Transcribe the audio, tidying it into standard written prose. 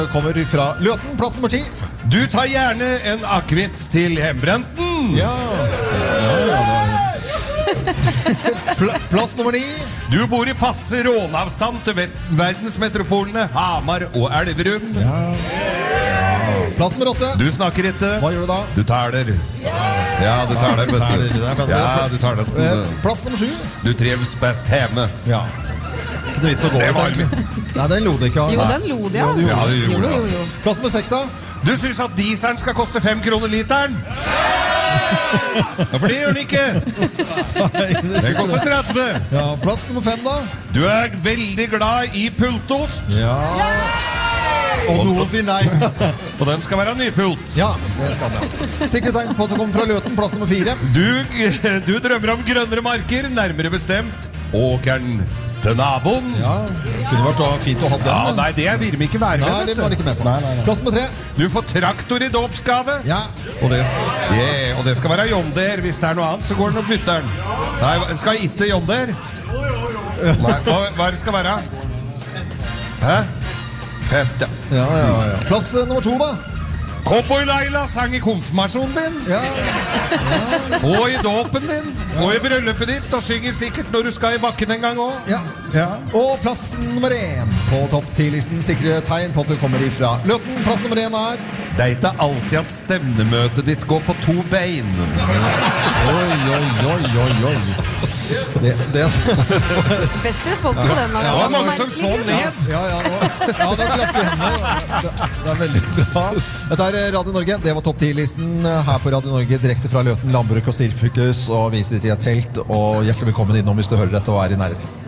Kommer fra Løten, plass nummer 10. Du tar gjerne en akvitt til hjemmebrenten. Ja, plass nummer 9. Du bor i passe rånavstand til verdensmetropolene Hamar og Elverum. Plass nummer 8. Du snakker ikke. Hva gjør du da? Du taler. Ja, du taler, vet du. Ja, du taler. Plass nummer 7. Du trives best hjemme. Ja. Ikke noe vits å gå ut, egentlig. Nei, den lo det ikke. Jo, den lo det, ja. Ja, det gjorde det, altså. Plass nummer 6 da. Du synes at dieselen skal koste 5 kroner literen? Ja, for det gjør den ikke. Den koster 30. Ja, plass nummer 5 da. Du er veldig glad i pultost. Ja. Og noe sier nei. Og den skal være nypult. Ja, det skal det. Sikre tegn på at du kommer fra Løten, plass nummer 4. Du drømmer om grønnere marker, nærmere bestemt åkeren til naboen. Ja, det kunne vært fint å ha den. Ja, nei, det vil vi ikke være med. Nei, det var det ikke med på. Plass nummer 3. Du får traktor i dåpsgave. Ja. Og det skal være John Deere. Hvis det er noe annet, så går den og bytter den. Nei, skal ikke John Deere? Nei, hva det skal være? Hæ? Fett, ja. Ja. Plass nummer 2 da. Cowboy Laila sang i konfirmasjonen din. Ja. Og i dåpen din. Og i bryllupet ditt. Og synger sikkert når du skal i bakken en gang også. Ja. Og plass nummer 1 på topp 10-listen. Sikre tegn på at du kommer ifra Løten. Plass nummer 1 er... Det er ikke alltid at stevnemøtet ditt går på 2 bein. Oi. Det Best respons på den. Det var mange som så ned. Ja, det var klart i hendene. Det er veldig bra. Dette er Radio Norge. Det var topp 10-listen her på Radio Norge, direkte fra Løten, Landbruk og Sirkus, og viser ditt i et telt. Og hjertelig velkommen innom hvis du hører dette og er i nærheten.